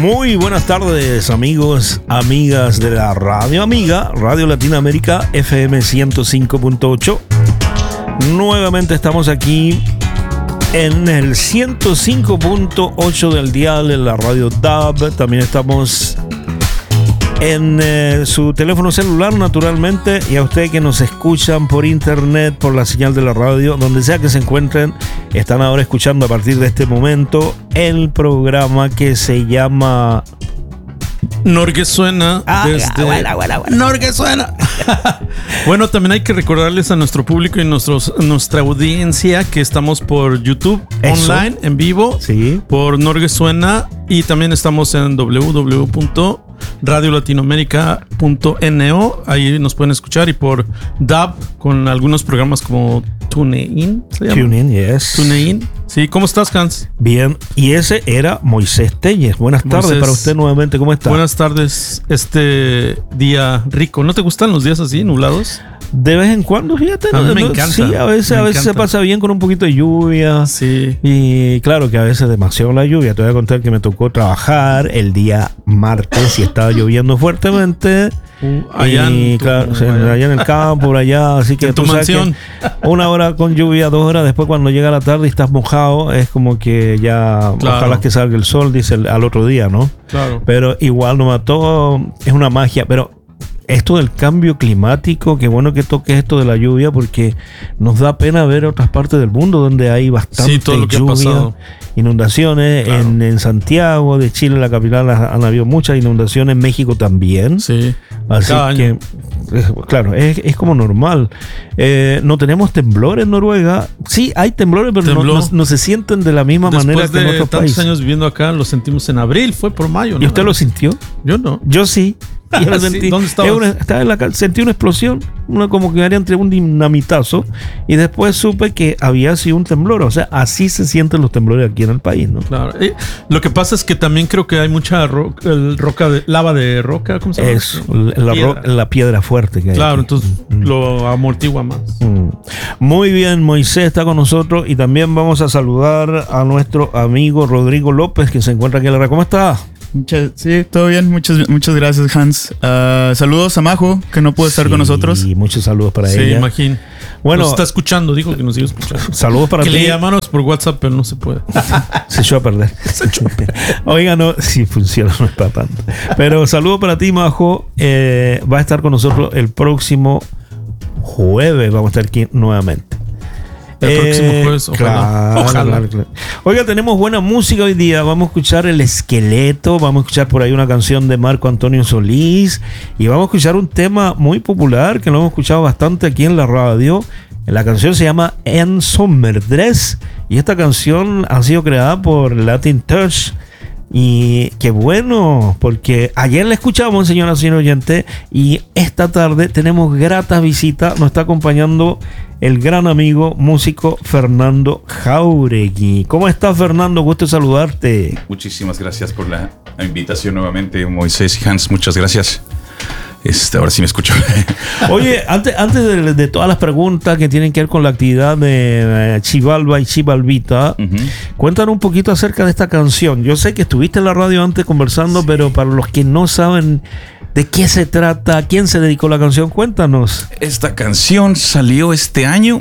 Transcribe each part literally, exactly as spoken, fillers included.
Muy buenas tardes, amigos, amigas de la Radio Amiga, Radio Latinoamérica, F M ciento cinco punto ocho. Nuevamente estamos aquí en el ciento cinco punto ocho del dial, en la Radio D A B. También estamos en eh, su teléfono celular, naturalmente, y a ustedes que nos escuchan por internet, por la señal de la radio, donde sea que se encuentren, están ahora escuchando a partir de este momento el programa que se llama Norge Suena. Ah, desde... buena, buena, buena. Norge Suena. Bueno, también hay que recordarles a nuestro público y nuestros, nuestra audiencia que estamos por YouTube, Eso. online, en vivo, Sí. por Norge Suena, y también estamos en doble u doble u doble u punto radio latinoamérica punto no. Ahí nos pueden escuchar, y por D A B con algunos programas como TuneIn. ¿Se llama? TuneIn, yes. TuneIn. Sí, ¿cómo estás, Hans? Bien, y ese era Moisés Telles. Buenas tardes Moisés, para usted nuevamente, ¿cómo está? Buenas tardes, este día rico. ¿No te gustan los días así, nublados? De vez en cuando, fíjate. A mí ¿no? me No, encanta, Sí, a veces, me a veces se encanta. pasa bien con un poquito de lluvia. Sí. Y claro que a veces demasiado la lluvia. Te voy a contar que me tocó trabajar el día martes y estaba lloviendo fuertemente. Uh, allá, y en tu- claro, o sea, allá. allá en el campo, por allá. Así que En tu tú sabes mansión. que una hora con lluvia, dos horas después, cuando llega la tarde y estás mojado, es como que ya Claro. ojalá que salga el sol, dice el- al otro día, ¿no? Claro. Pero igual no mató, es una magia. Pero esto del cambio climático, qué bueno que toque esto de la lluvia, porque nos da pena ver otras partes del mundo donde hay bastante Sí, todo lo que ha lluvia, pasado. inundaciones. Claro. En, en Santiago de Chile, la capital, ha- han habido muchas inundaciones. En México también. Sí. Así Cada que, año. eh, claro, es, es como normal. Eh, no tenemos temblores en Noruega. Sí, hay temblores, pero no, Tembló. no- no se sienten de la misma manera Después que en de otros tantos países. años viviendo acá, lo sentimos en abril, fue por mayo. ¿Y ¿no? usted lo sintió? Yo no. Yo sí. Yo lo Sí, sentí. ¿dónde estabas? Es una- estaba en la ca- sentí una explosión, una como que haría entre un dinamitazo, y después supe que había sido un temblor. O sea, así se sienten los temblores aquí en el país, ¿no? Claro. Eh, lo que pasa es que también creo que hay mucha ro- el roca de, lava de roca, ¿cómo se llama? Es la, Piedra. ro- la piedra fuerte que hay. Claro, aquí. entonces lo amortigua más. Mm. Muy bien, Moisés está con nosotros, y también vamos a saludar a nuestro amigo Rodrigo López, que se encuentra aquí en la radio. ¿Cómo está? Muchas, sí, todo bien. Muchas, muchas gracias, Hans. Ah, saludos a Majo, que no pudo estar con nosotros. Y muchos saludos para Sí, ella. imagino. Bueno, Nos está escuchando, dijo que nos iba a escuchar. saludos para que ti. le llamamos por WhatsApp, pero no se puede. Se echó a perder. Oiga, no, sí funciona, no es para tanto. Pero saludo para ti, Majo. Eh, va a estar con nosotros el próximo jueves. Vamos a estar aquí nuevamente. El próximo jueves, ojalá. Claro, Ojalá. claro, claro. Oiga, tenemos buena música hoy día. Vamos a escuchar El Esqueleto. Vamos a escuchar por ahí una canción de Marco Antonio Solís. Y vamos a escuchar un tema muy popular que lo hemos escuchado bastante aquí en la radio. La canción se llama En Sommerdress. Y esta canción ha sido creada por Latin Touch. Y qué bueno, porque ayer la escuchamos, señora, señor oyente, y esta tarde tenemos grata visita. Nos está acompañando el gran amigo músico Fernando Jauregui. ¿Cómo estás, Fernando? Gusto saludarte. Muchísimas gracias por la invitación nuevamente, Moisés y Hans. Muchas gracias. Este, ahora sí me escucho. Oye, antes, antes de, de todas las preguntas que tienen que ver con la actividad de eh, Chivalba y Chivalvita, Ujú. cuéntanos un poquito acerca de esta canción. Yo sé que estuviste en la radio antes conversando, pero para los que no saben de qué se trata, a quién se dedicó la canción, cuéntanos. Esta canción salió este año.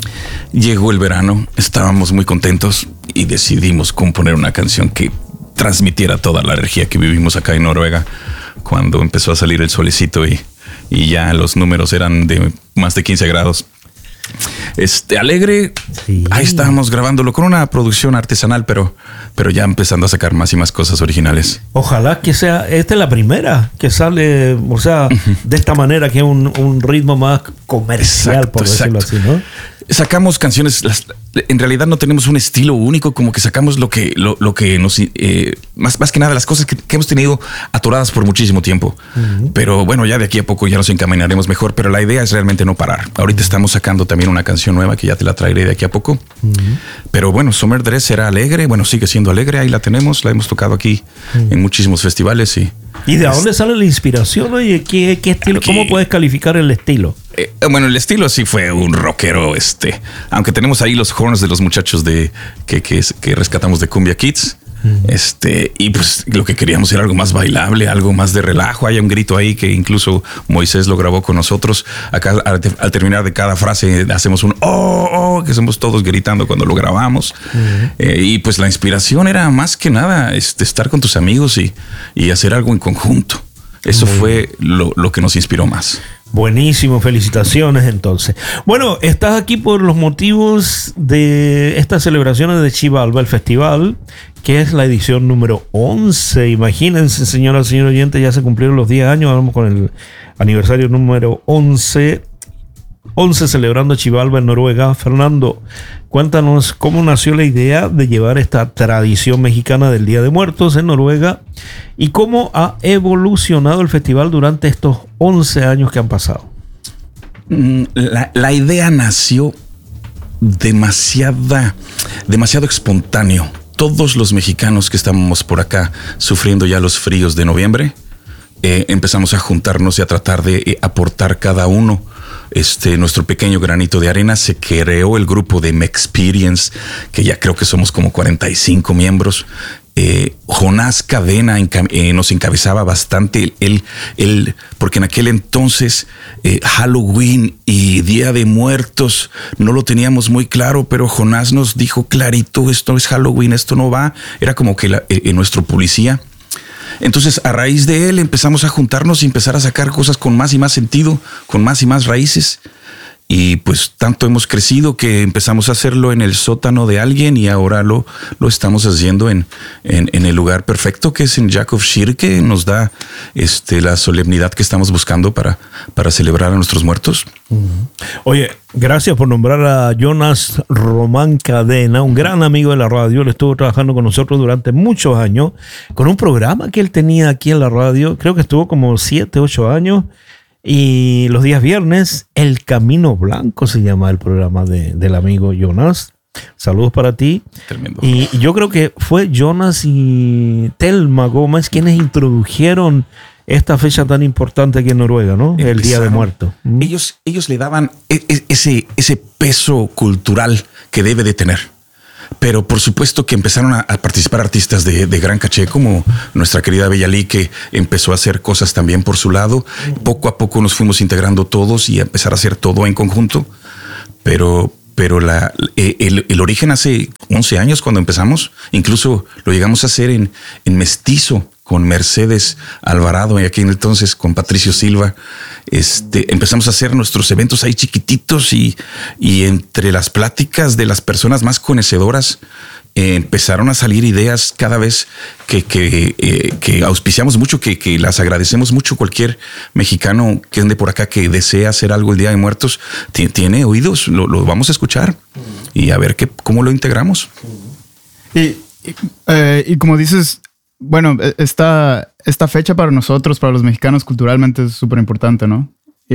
Llegó el verano, estábamos muy contentos y decidimos componer una canción que transmitiera toda la energía que vivimos acá en Noruega cuando empezó a salir el solecito y, y ya los números eran de más de quince grados. Este, alegre, Sí. ahí estábamos grabándolo con una producción artesanal, pero, pero ya empezando a sacar más y más cosas originales. Ojalá que sea, esta es la primera que sale, o sea, de esta manera, que es un, un ritmo más comercial, Exacto, por decirlo exacto. así, ¿no? Sacamos canciones, las, en realidad no tenemos un estilo único, como que sacamos lo que, lo, lo que nos, eh, más, más que nada las cosas que, que hemos tenido atoradas por muchísimo tiempo. Uh-huh. Pero bueno, ya de aquí a poco ya nos encaminaremos mejor, pero la idea es realmente no parar. Ahorita uh-huh. estamos sacando también una canción nueva que ya te la traeré de aquí a poco. Uh-huh. Pero bueno, Sommerdress era alegre, bueno, sigue siendo alegre, ahí la tenemos, la hemos tocado aquí uh-huh. en muchísimos festivales. ¿Y, ¿Y de dónde sale la inspiración? Oye, ¿qué, qué estilo? Aquí, ¿cómo puedes calificar el estilo? Eh, bueno, el estilo sí fue un rockero, este, aunque tenemos ahí los horns de los muchachos de que, que, que rescatamos de Cumbia Kids. Uh-huh. Este, y pues lo que queríamos era algo más bailable, algo más de relajo. Hay un grito ahí que incluso Moisés lo grabó con nosotros. Acá al, al terminar de cada frase hacemos un oh, oh, que somos todos gritando cuando lo grabamos. Uh-huh. Eh, y pues la inspiración era más que nada este, estar con tus amigos y, y hacer algo en conjunto. Eso uh-huh. fue lo, lo que nos inspiró más. Buenísimo, felicitaciones entonces. Bueno, estás aquí por los motivos de estas celebraciones de Xibalba, el festival, que es la edición número once. Imagínense, señoras y señores oyentes, ya se cumplieron los diez años, vamos con el aniversario número once. once celebrando Xibalba en Noruega. Fernando, cuéntanos cómo nació la idea de llevar esta tradición mexicana del Día de Muertos en Noruega y cómo ha evolucionado el festival durante estos once años que han pasado. La, la idea nació demasiada, demasiado espontáneo. Todos los mexicanos que estamos por acá sufriendo ya los fríos de noviembre, eh, empezamos a juntarnos y a tratar de eh, aportar cada uno Este, nuestro pequeño granito de arena. Se creó el grupo de Mexperience, que ya creo que somos como cuarenta y cinco miembros. Eh, Jonás Cadena enca- eh, nos encabezaba bastante, él, él, porque en aquel entonces eh, Halloween y Día de Muertos no lo teníamos muy claro, pero Jonás nos dijo clarito, esto es Halloween, esto no va. Era como que la, eh, nuestro policía. Entonces, a raíz de él empezamos a juntarnos y empezar a sacar cosas con más y más sentido, con más y más raíces. Y pues tanto hemos crecido que empezamos a hacerlo en el sótano de alguien y ahora lo, lo estamos haciendo en, en, en el lugar perfecto, que es en Jakobsir, que nos da este, la solemnidad que estamos buscando para, para celebrar a nuestros muertos. Uh-huh. Oye, gracias por nombrar a Jonas Román Cadena, un gran amigo de la radio. Él estuvo trabajando con nosotros durante muchos años con un programa que él tenía aquí en la radio. Creo que estuvo como siete, ocho años. Y los días viernes, El Camino Blanco se llama el programa de, del amigo Jonas. Saludos para ti. Tremendo. Y yo creo que fue Jonas y Telma Gómez quienes introdujeron esta fecha tan importante aquí en Noruega, ¿no? Empezaron, el Día de Muertos. ¿Mm? Ellos, ellos le daban ese, ese peso cultural que debe de tener. Pero por supuesto que empezaron a, a participar artistas de, de gran caché, como nuestra querida Bella Lee, que empezó a hacer cosas también por su lado. Poco a poco nos fuimos integrando todos y a empezar a hacer todo en conjunto. Pero, pero la, el, el origen hace once años cuando empezamos. Incluso lo llegamos a hacer en, en mestizo con Mercedes Alvarado y aquí en entonces con Patricio Silva. Este, empezamos a hacer nuestros eventos ahí chiquititos y, y entre las pláticas de las personas más conocedoras eh, empezaron a salir ideas cada vez que, que, eh, que auspiciamos mucho, que, que las agradecemos mucho. Cualquier mexicano que ande por acá que desea hacer algo el Día de Muertos t- tiene oídos, lo, lo vamos a escuchar y a ver qué, cómo lo integramos. Y, y, eh, y como dices, bueno, esta, esta fecha para nosotros, para los mexicanos, culturalmente es súper importante, ¿no?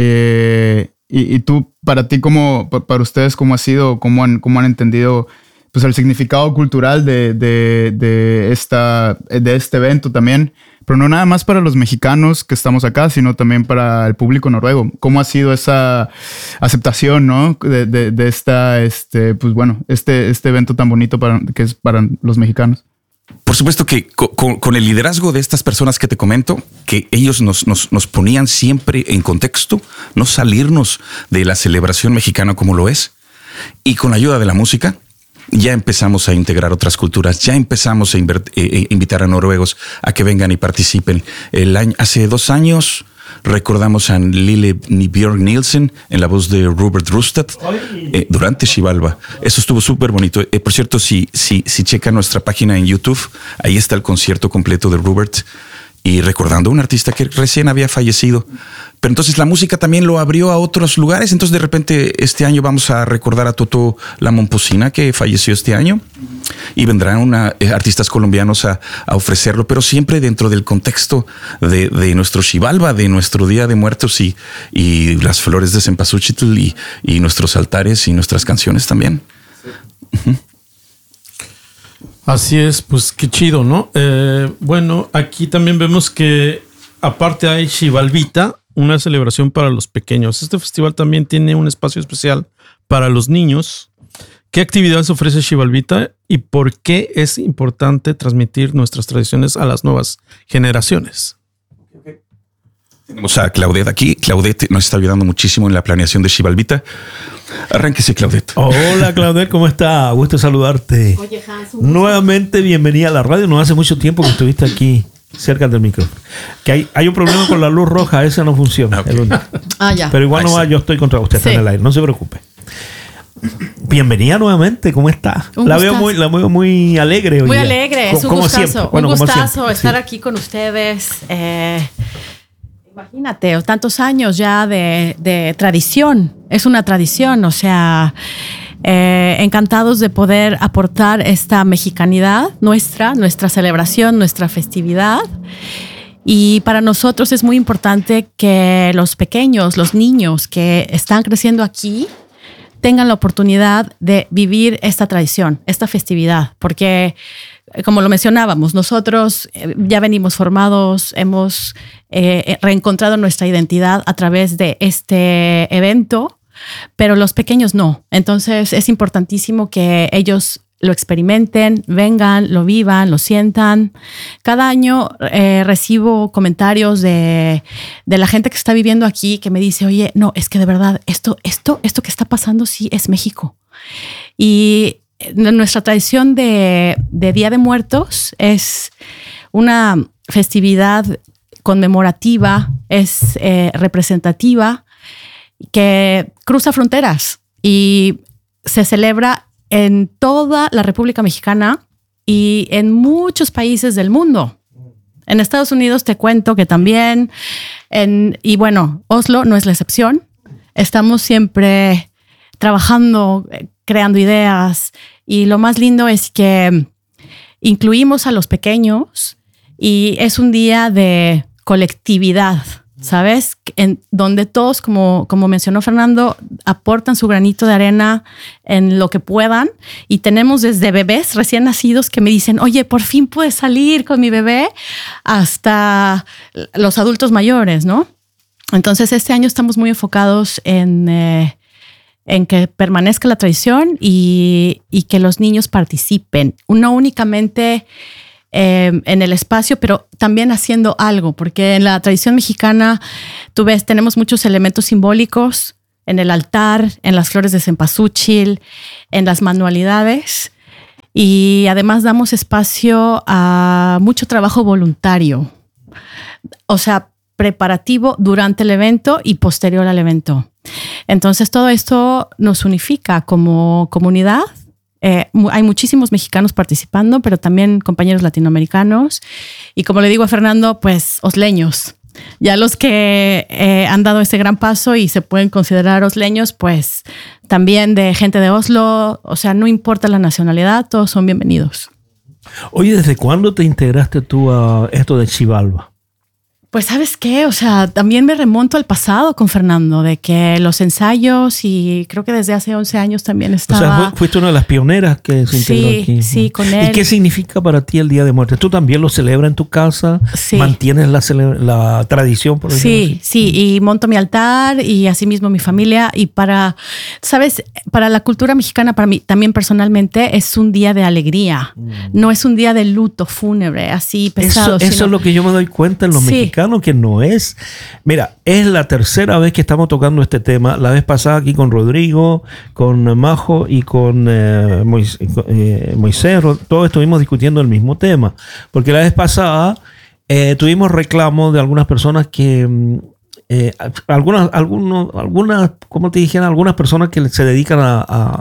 Eh, y, y tú, para ti, ¿cómo, para ustedes, cómo ha sido, cómo han, cómo han entendido pues, el significado cultural de, de, de, esta, de este evento también? Pero no nada más para los mexicanos que estamos acá, sino también para el público noruego. ¿Cómo ha sido esa aceptación, ¿no? De, de, de esta, este, pues bueno, este, este evento tan bonito para, que es para los mexicanos? Por supuesto que con, con el liderazgo de estas personas que te comento, que ellos nos, nos, nos ponían siempre en contexto, no salirnos de la celebración mexicana como lo es, y con la ayuda de la música, ya empezamos a integrar otras culturas, ya empezamos a invert, eh, invitar a noruegos a que vengan y participen. El año, hace dos años recordamos a Lille Björn Nielsen en la voz de Robert Rustad eh, durante Xibalba. Eso estuvo súper bonito. Eh, por cierto, si, si, si checan nuestra página en YouTube, ahí está el concierto completo de Robert y recordando a un artista que recién había fallecido. Pero entonces la música también lo abrió a otros lugares. Entonces de repente este año vamos a recordar a Toto La Momposina, que falleció este año, y vendrán una, eh, artistas colombianos a, a ofrecerlo, pero siempre dentro del contexto de, de nuestro Xibalba, de nuestro Día de Muertos y, y las flores de Cempasúchitl y, y nuestros altares y nuestras canciones también. Uh-huh. Así es, pues qué chido, ¿no? Eh, bueno, aquí también vemos que aparte hay Xibalbita, una celebración para los pequeños. Este festival también tiene un espacio especial para los niños ¿Qué actividades ofrece Xibalbita y por qué es importante transmitir nuestras tradiciones a las nuevas generaciones? Tenemos a Claudette aquí. Claudette nos está ayudando muchísimo en la planeación de Xibalbita. Arránquese, Claudette. Hola, Claudette, ¿cómo está? Gusto saludarte. Oye, Hans, un gusto. Nuevamente, bienvenida a la radio. No hace mucho tiempo que estuviste aquí, cerca del micrófono. Que hay, hay un problema con la luz roja, esa no funciona. Ok. el único. Ah, ya. Pero igual no va, yo estoy contra usted, está Sí. en el aire, no se preocupe. Bienvenida nuevamente, ¿cómo está? Un La veo, gustazo. muy, la veo muy alegre hoy Muy día. alegre, Co- es un como gustazo. siempre. Bueno, un como gustazo siempre, estar sí. aquí con ustedes. Eh, imagínate, tantos años ya de, de tradición. Es una tradición, o sea, eh, encantados de poder aportar esta mexicanidad nuestra, nuestra celebración, nuestra festividad. Y para nosotros es muy importante que los pequeños, los niños que están creciendo aquí, tengan la oportunidad de vivir esta tradición, esta festividad, porque eh, como lo mencionábamos, nosotros eh, ya venimos formados, hemos eh, reencontrado nuestra identidad a través de este evento, pero los pequeños no. Entonces es importantísimo que ellos lo experimenten, vengan, lo vivan, lo sientan. Cada año eh, recibo comentarios de, de la gente que está viviendo aquí que me dice, oye, no, es que de verdad esto, esto, esto que está pasando sí es México. Y nuestra tradición de, de Día de Muertos es una festividad conmemorativa, es eh, representativa, que cruza fronteras y se celebra en toda la República Mexicana y en muchos países del mundo. En Estados Unidos te cuento que también, en, y bueno, Oslo no es la excepción. Estamos siempre trabajando, creando ideas, y lo más lindo es que incluimos a los pequeños y es un día de colectividad, ¿sabes? En donde todos, como, como mencionó Fernando, aportan su granito de arena en lo que puedan. Y tenemos desde bebés recién nacidos que me dicen, oye, por fin pude salir con mi bebé, hasta los adultos mayores, ¿no? Entonces, este año estamos muy enfocados en, eh, en que permanezca la tradición y, y que los niños participen. No únicamente Eh, en el espacio, pero también haciendo algo, porque en la tradición mexicana, tú ves, tenemos muchos elementos simbólicos en el altar, en las flores de cempasúchil, en las manualidades, y además damos espacio a mucho trabajo voluntario, o sea, preparativo durante el evento y posterior al evento. Entonces, todo esto nos unifica como comunidad. Eh, hay muchísimos mexicanos participando, pero también compañeros latinoamericanos. Y como le digo a Fernando, pues osleños. Ya los que eh, han dado ese gran paso y se pueden considerar osleños, pues también de gente de Oslo. O sea, no importa la nacionalidad, todos son bienvenidos. Oye, ¿desde cuándo te integraste tú a esto de Xibalba? Pues ¿sabes qué? O sea, también me remonto al pasado con Fernando, de que los ensayos, y creo que desde hace once años también estaba... O sea, fu- fuiste una de las pioneras que se integró Sí, aquí. sí, con él. ¿Y qué significa para ti el Día de Muertos? ¿Tú también lo celebras en tu casa? Sí. ¿Mantienes la, cele- la tradición, por decirlo Sí, sí, y monto mi altar y asimismo mi familia. Y para, ¿sabes? Para la cultura mexicana, para mí también personalmente, es un día de alegría. Mm. No es un día de luto fúnebre, así pesado. Eso, eso sino... es lo que yo me doy cuenta en los Sí. mexicanos, que no es. Mira, es la tercera vez que estamos tocando este tema. La vez pasada aquí con Rodrigo, con Majo y con eh, Moisés, eh, Moisés, todos estuvimos discutiendo el mismo tema. Porque la vez pasada eh, tuvimos reclamos de algunas personas que... Eh, algunas, algunos, algunas, como te dijeron, algunas personas que se dedican a,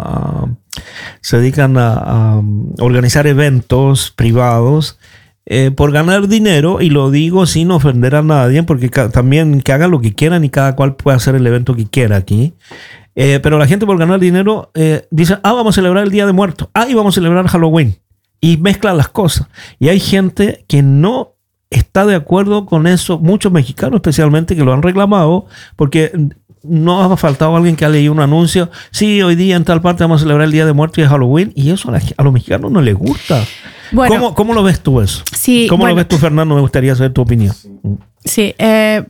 a se dedican a, a organizar eventos privados eh, por ganar dinero, y lo digo sin ofender a nadie, porque ca- también que hagan lo que quieran y cada cual puede hacer el evento que quiera aquí. Eh, pero la gente por ganar dinero eh, dice, ah, vamos a celebrar el Día de Muertos, ah, y vamos a celebrar Halloween, y mezclan las cosas. Y hay gente que no está de acuerdo con eso, muchos mexicanos especialmente, que lo han reclamado, porque no ha faltado alguien que ha leído un anuncio, sí, hoy día en tal parte vamos a celebrar el Día de Muertos y Halloween, y eso a, la, a los mexicanos no les gusta. Bueno, ¿Cómo, ¿Cómo lo ves tú eso? Sí, ¿Cómo bueno, lo ves tú, Fernando? Me gustaría saber tu opinión. Sí, eh,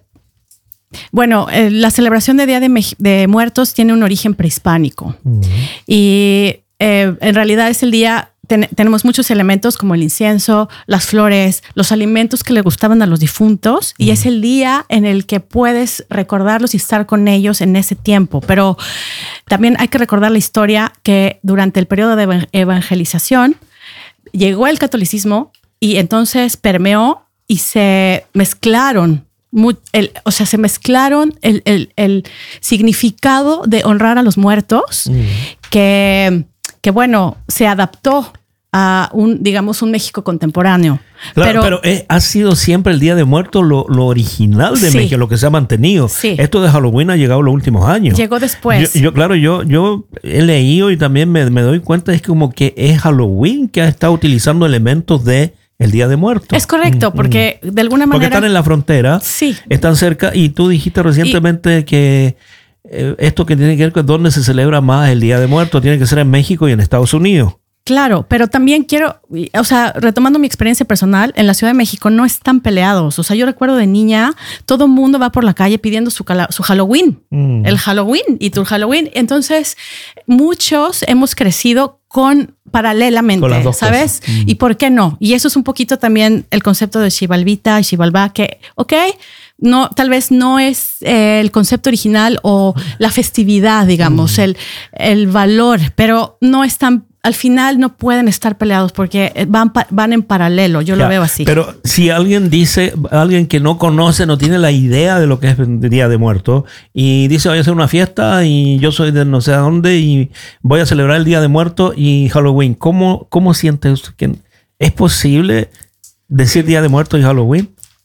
bueno, eh, la celebración de Día de, Mex- de Muertos tiene un origen prehispánico. Uh-huh. Y eh, en realidad es el día... Ten, tenemos muchos elementos como el incienso, las flores, los alimentos que le gustaban a los difuntos, y mm. es el día en el que puedes recordarlos y estar con ellos en ese tiempo. Pero también hay que recordar la historia que durante el periodo de evangelización llegó el catolicismo y entonces permeó y se mezclaron, muy, el, o sea, se mezclaron el, el, el significado de honrar a los muertos, mm. que, que bueno, se adaptó a un, digamos, un México contemporáneo. Claro, pero pero eh, ha sido siempre el Día de Muertos lo, lo original de sí. México, lo que se ha mantenido. Sí. Esto de Halloween ha llegado los últimos años. Llegó después. Yo, yo claro, yo, yo he leído y también me, me doy cuenta es como que es Halloween que ha estado utilizando elementos de el Día de Muertos. Es correcto, porque mm. de alguna manera... Porque están en la frontera, sí. están cerca, y tú dijiste recientemente y, que eh, esto que tiene que ver con dónde se celebra más el Día de Muertos tiene que ser en México y en Estados Unidos. Claro, pero también quiero, o sea, retomando mi experiencia personal, en la Ciudad de México no están peleados. O sea, yo recuerdo de niña, todo el mundo va por la calle pidiendo su, su Halloween, mm. el Halloween y tu Halloween. Entonces, muchos hemos crecido con paralelamente, con ¿sabes? Mm. ¿Y por qué no? Y eso es un poquito también el concepto de Xibalbita y Xibalbá, que, ok, no, tal vez no es eh, el concepto original o la festividad, digamos, mm. el, el valor, pero no están. Al final no pueden estar peleados porque van, van en paralelo. Yo ya, lo veo así. Pero si alguien dice, alguien que no conoce, no tiene la idea de lo que es el Día de Muertos y dice voy a hacer una fiesta y yo soy de no sé a dónde y voy a celebrar el Día de Muertos y Halloween, ¿cómo, cómo siente usted que es posible decir Día de Muertos y Halloween?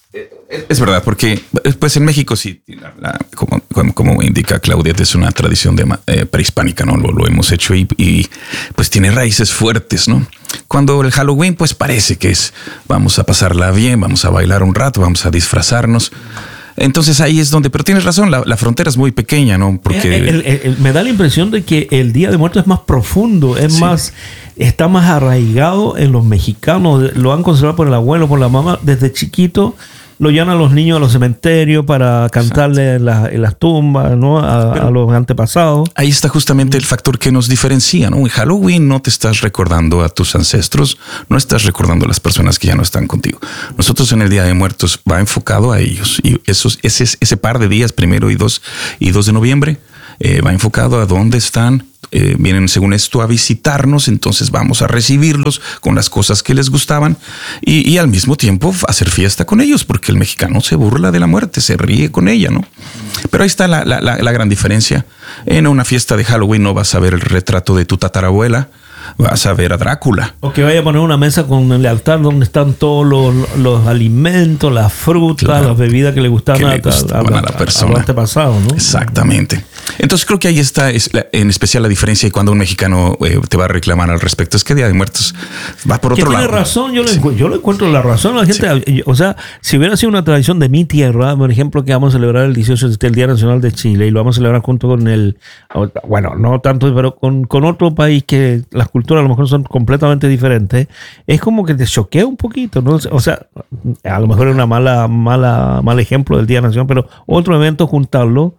Es verdad, porque pues en México sí, la, como, como, como indica Claudia, es una tradición de, eh, prehispánica, ¿no? Lo, lo hemos hecho y, y pues tiene raíces fuertes, ¿no? Cuando el Halloween pues parece que es vamos a pasarla bien, vamos a bailar un rato, vamos a disfrazarnos. Entonces ahí es donde, pero tienes razón, la, la frontera es muy pequeña, ¿no? Porque el, el, el, me da la impresión de que el Día de Muertos es más profundo, es sí. más, está más arraigado en los mexicanos, lo han conservado por el abuelo, por la mamá, desde chiquito. Lo llevan a los niños a los cementerios para cantarle en, la, en las tumbas, ¿no? A, a los antepasados. Ahí está justamente el factor que nos diferencia, ¿no? En Halloween no te estás recordando a tus ancestros, no estás recordando a las personas que ya no están contigo. Nosotros en el Día de Muertos va enfocado a ellos y esos, ese, ese par de días, primero y dos, y dos de noviembre, eh, va enfocado a dónde están. Eh, vienen según esto a visitarnos, entonces vamos a recibirlos con las cosas que les gustaban y, y al mismo tiempo hacer fiesta con ellos, porque el mexicano se burla de la muerte, se ríe con ella, ¿no? Pero ahí está la, la, la, la gran diferencia. En una fiesta de Halloween no vas a ver el retrato de tu tatarabuela, vas a ver a Drácula. O que vaya a poner una mesa con el altar donde están todos los, los alimentos, las frutas, claro, las bebidas que le gustaban, que le gustaban a, a, a, a la persona. A antepasado, ¿no? Exactamente. Entonces creo que ahí está es la, en especial la diferencia y cuando un mexicano eh, te va a reclamar al respecto es que Día de Muertos va por otro que lado. Tiene razón, yo, sí. le, yo le encuentro la razón. La gente, sí. O sea, si hubiera sido una tradición de mi tierra, por ejemplo, que vamos a celebrar el dieciocho, el Día Nacional de Chile, y lo vamos a celebrar junto con el, bueno, no tanto, pero con, con otro país que las culturas a lo mejor son completamente diferentes, es como que te choquea un poquito, ¿no? O sea, a lo mejor es una mala, mala, mal ejemplo del Día Nacional, pero otro evento juntarlo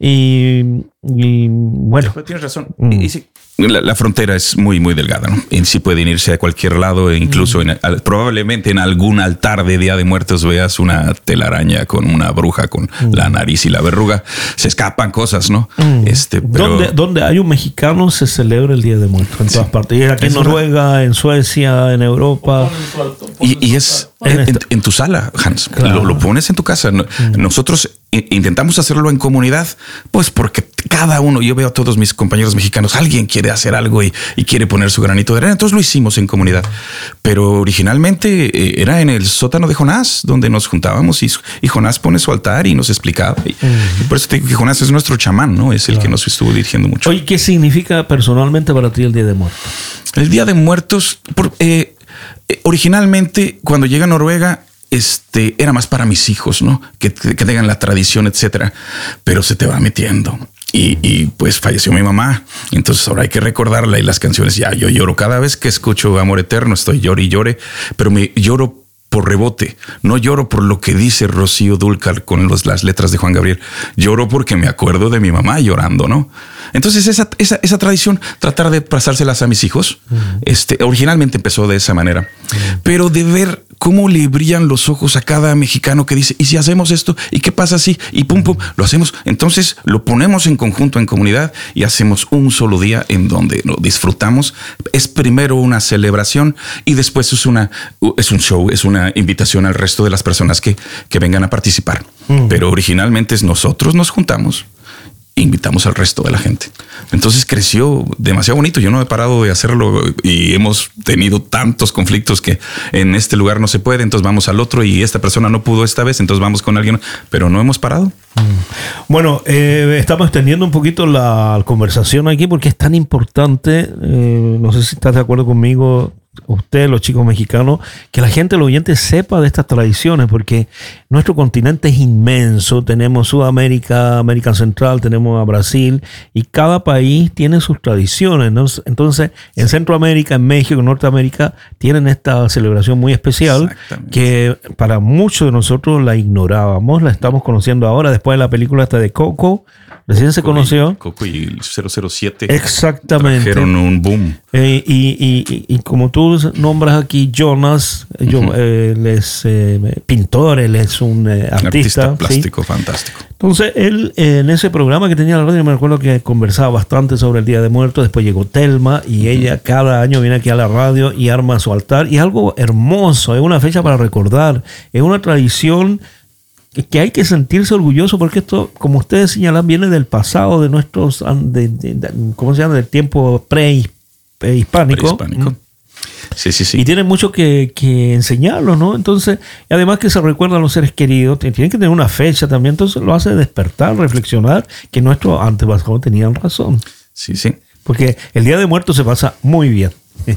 y, y bueno. Pero tienes razón. Mm. Y, y sí, la, la frontera es muy, muy delgada, ¿no? Y sí pueden irse a cualquier lado, e incluso mm. en, al, probablemente en algún altar de Día de Muertos veas una telaraña con una bruja con mm. la nariz y la verruga. Se escapan cosas, ¿no? Mm. Este, pero... donde, donde hay un mexicano se celebra el Día de Muertos en sí. todas partes. Y aquí es en Noruega, una... en Suecia, en Europa. Y, y es en, en, en tu sala, Hans. Claro. Lo, lo pones en tu casa. Mm. Nosotros intentamos hacerlo en comunidad, pues porque cada uno, yo veo a todos mis compañeros mexicanos, alguien quiere hacer algo y, y quiere poner su granito de arena, entonces lo hicimos en comunidad. Pero originalmente eh, era en el sótano de Jonás, donde nos juntábamos y, y Jonás pone su altar y nos explicaba. Y, uh-huh. y por eso te digo que Jonás es nuestro chamán, ¿no? Es el claro. que nos estuvo dirigiendo mucho. Oye, ¿qué significa personalmente para ti el Día de Muertos? El Día de Muertos, por, eh, eh, originalmente cuando llega a Noruega, Este era más para mis hijos, ¿no? Que, que, que tengan la tradición, etcétera. Pero se te va metiendo. Y, y pues falleció mi mamá. Entonces ahora hay que recordarla y las canciones. Ya yo lloro cada vez que escucho Amor Eterno. Estoy llore y llore, pero me lloro por rebote. No lloro por lo que dice Rocío Dúrcal con los, las letras de Juan Gabriel. Lloro porque me acuerdo de mi mamá llorando, ¿no? Entonces esa, esa, esa tradición, tratar de pasárselas a mis hijos, uh-huh. este, originalmente empezó de esa manera. Uh-huh. Pero de ver cómo le brillan los ojos a cada mexicano que dice, ¿y si hacemos esto? ¿Y qué pasa si? Y pum, pum, lo hacemos. Entonces lo ponemos en conjunto, en comunidad, y hacemos un solo día en donde lo disfrutamos. Es primero una celebración y después es, una, es un show, es una invitación al resto de las personas que, que vengan a participar. Uh-huh. Pero originalmente es nosotros nos juntamos, invitamos al resto de la gente. Entonces creció demasiado bonito. Yo no he parado de hacerlo y hemos tenido tantos conflictos que en este lugar no se puede, entonces vamos al otro y esta persona no pudo esta vez, entonces vamos con alguien, pero no hemos parado. Bueno, eh, estamos extendiendo un poquito la conversación aquí porque es tan importante, eh, no sé si estás de acuerdo conmigo, usted, los chicos mexicanos, que la gente, el oyente, sepa de estas tradiciones, porque nuestro continente es inmenso. Tenemos Sudamérica, América Central, tenemos a Brasil, y cada país tiene sus tradiciones, ¿no? Entonces, en Centroamérica, en México, en Norteamérica, tienen esta celebración muy especial que para muchos de nosotros la ignorábamos, la estamos conociendo ahora, después de la película esta de Coco. Recién se conoció. Coco y cero cero siete. Exactamente. Trajeron un boom. Eh, y, y, y, y como tú nombras aquí, Jonas, yo, uh-huh. eh, él es eh, pintor, él es un eh, artista. artista plástico, ¿sí? Fantástico. Entonces, él eh, en ese programa que tenía la radio, me recuerdo que conversaba bastante sobre el Día de Muertos. Después llegó Telma y uh-huh. ella cada año viene aquí a la radio y arma su altar. Y es algo hermoso, es una fecha para recordar, es una tradición que hay que sentirse orgulloso, porque esto, como ustedes señalan, viene del pasado, de nuestros, de, de, de, ¿cómo se llama? Del tiempo prehispánico. Prehispánico. Sí, sí, sí. Y tienen mucho que, que enseñarlo, ¿no? Entonces, y además que se recuerdan a los seres queridos, tienen que tener una fecha también, entonces lo hace despertar, reflexionar, que nuestros antepasados tenían razón. Sí, sí. Porque el Día de Muertos se pasa muy bien.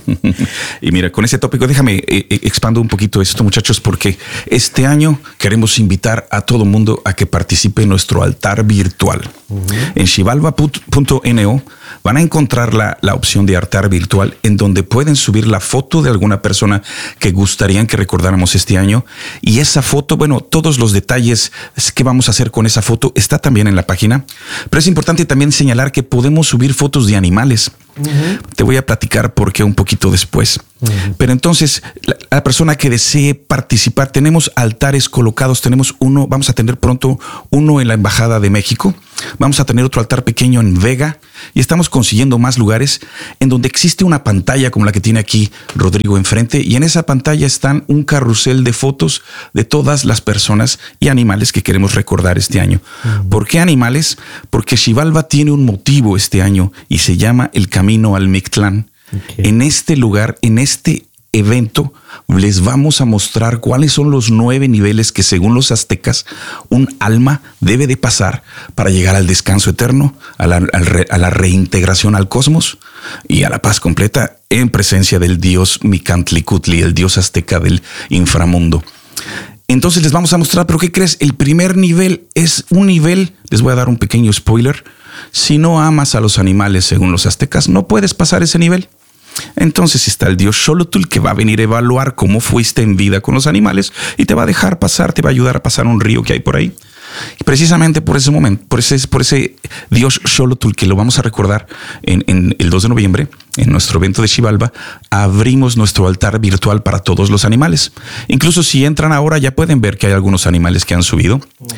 Y mira, con ese tópico déjame eh, expando un poquito esto, muchachos, porque este año queremos invitar a todo mundo a que participe en nuestro altar virtual. Uh-huh. En xibalba punto no van a encontrar la, la opción de altar virtual, en donde pueden subir la foto de alguna persona que gustarían que recordáramos este año, y esa foto, bueno, todos los detalles que vamos a hacer con esa foto está también en la página, pero es importante también señalar que podemos subir fotos de animales. Uh-huh. Te voy a platicar por qué un poquito después. Uh-huh. Pero entonces, la, la persona que desee participar, tenemos altares colocados, tenemos uno, vamos a tener pronto uno en la Embajada de México, vamos a tener otro altar pequeño en Vega, y estamos consiguiendo más lugares en donde existe una pantalla como la que tiene aquí Rodrigo enfrente, y en esa pantalla están un carrusel de fotos de todas las personas y animales que queremos recordar este año. Uh-huh. ¿Por qué animales? Porque Xibalba tiene un motivo este año y se llama el Camino al Mictlán. Okay. En este lugar, en este evento, les vamos a mostrar cuáles son los nueve niveles que, según los aztecas, un alma debe de pasar para llegar al descanso eterno, a la, a la reintegración al cosmos y a la paz completa en presencia del dios Micantlicutli, el dios azteca del inframundo. Entonces les vamos a mostrar, pero ¿qué crees? El primer nivel es un nivel, les voy a dar un pequeño spoiler, si no amas a los animales según los aztecas, no puedes pasar ese nivel. Entonces está el dios Xolotl, que va a venir a evaluar cómo fuiste en vida con los animales y te va a dejar pasar, te va a ayudar a pasar un río que hay por ahí. Y precisamente por ese momento, por ese, por ese dios Xolotl, que lo vamos a recordar en, en el dos de noviembre, en nuestro evento de Xibalba, abrimos nuestro altar virtual para todos los animales. Incluso si entran ahora ya pueden ver que hay algunos animales que han subido.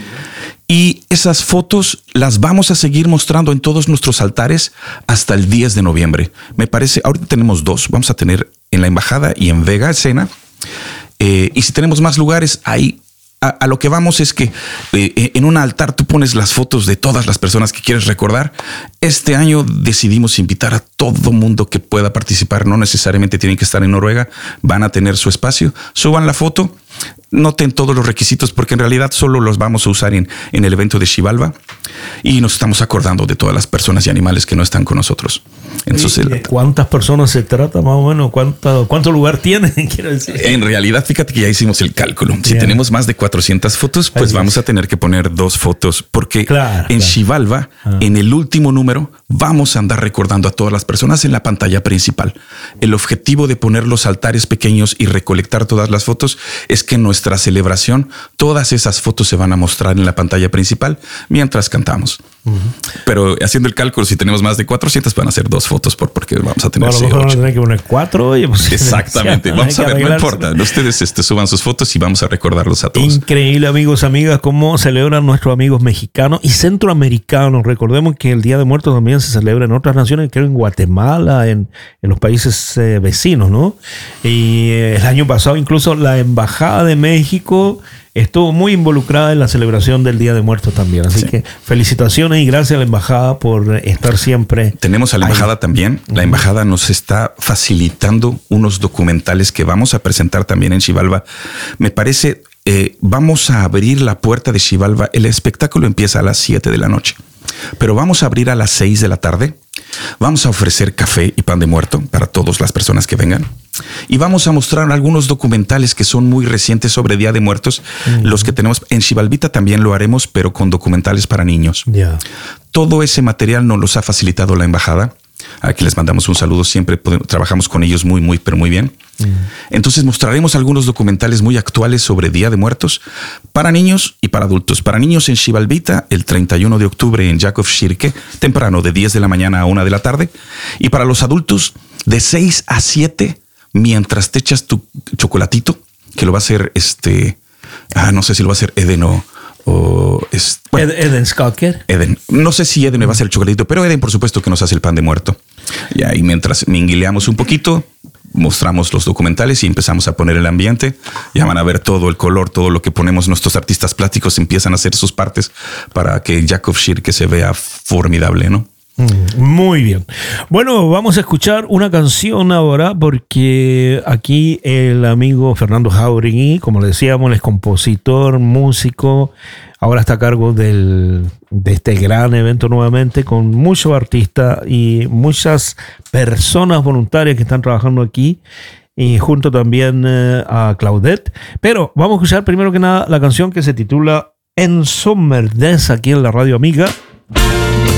Y esas fotos las vamos a seguir mostrando en todos nuestros altares hasta el diez de noviembre. Me parece, ahorita tenemos dos, vamos a tener en la Embajada y en Vega Escena. Eh, y si tenemos más lugares, ahí a, a lo que vamos es que eh, en un altar tú pones las fotos de todas las personas que quieres recordar. Este año decidimos invitar a todo mundo que pueda participar. No necesariamente tienen que estar en Noruega, van a tener su espacio. Suban la foto. noten todos los requisitos porque en realidad solo los vamos a usar en, en el evento de Xibalba y nos estamos acordando de todas las personas y animales que no están con nosotros. Entonces, ¿de cuántas personas se trata más o menos? ¿Cuánto, cuánto lugar tiene? Quiero decir. En realidad, fíjate que ya hicimos el cálculo. Si yeah. tenemos más de cuatrocientas fotos, pues Así vamos es. a tener que poner dos fotos porque claro, en claro. Xibalba, ah. en el último número, vamos a andar recordando a todas las personas en la pantalla principal. El objetivo de poner los altares pequeños y recolectar todas las fotos es que en nuestra celebración todas esas fotos se van a mostrar en la pantalla principal mientras cantamos. Uh-huh. Pero haciendo el cálculo, si tenemos más de cuatrocientas, van a ser dos fotos por, porque vamos a tener bueno, a lo mejor vamos a tener que poner cuatro. Oye, pues, exactamente. Vamos a ver, no importa. Ustedes este, suban sus fotos y vamos a recordarlos a todos. Increíble, amigos, amigas, cómo celebran nuestros amigos mexicanos y centroamericanos. Recordemos que el Día de Muertos también se celebra en otras naciones, creo en Guatemala, en, en los países eh, vecinos, ¿no? Y eh, el año pasado incluso la Embajada de México estuvo muy involucrada en la celebración del Día de Muertos también. Así sí. que felicitaciones y gracias a la Embajada por estar siempre. Tenemos a la Embajada ahí. También. La Embajada nos está facilitando unos documentales que vamos a presentar también en Xibalba. Me parece, eh, vamos a abrir la puerta de Xibalba. El espectáculo empieza a las siete de la noche, pero vamos a abrir a las seis de la tarde. Vamos a ofrecer café y pan de muerto para todas las personas que vengan. Y vamos a mostrar algunos documentales que son muy recientes sobre Día de Muertos. Uh-huh. Los que tenemos en Xibalbita también lo haremos, pero con documentales para niños. Yeah. Todo ese material nos los ha facilitado la Embajada. Aquí les mandamos un saludo. Siempre podemos, trabajamos con ellos muy, muy, pero muy bien. Uh-huh. Entonces mostraremos algunos documentales muy actuales sobre Día de Muertos para niños y para adultos. Para niños en Xibalbita, el treinta y uno de octubre en Yakov Shirke, temprano de diez de la mañana a una de la tarde. Y para los adultos, de seis a siete, mientras te echas tu chocolatito, que lo va a hacer este, ah, no sé si lo va a hacer Eden o, o es, bueno, Ed, Eden Skaker. Eden. No sé si Eden me va a hacer el chocolatito, pero Eden, por supuesto, que nos hace el pan de muerto. Y ahí mientras minguileamos un poquito, mostramos los documentales y empezamos a poner el ambiente. Ya van a ver todo el color, todo lo que ponemos. Nuestros artistas plásticos empiezan a hacer sus partes para que Yakov Shirke se vea formidable, ¿no? Muy bien. Bueno, vamos a escuchar una canción ahora porque aquí el amigo Fernando Jauregui, como le decíamos, es compositor, músico, ahora está a cargo del, de este gran evento nuevamente con muchos artistas y muchas personas voluntarias que están trabajando aquí y junto también eh, a Claudette. Pero vamos a escuchar primero que nada la canción que se titula En Sommerdes aquí en la Radio Amiga.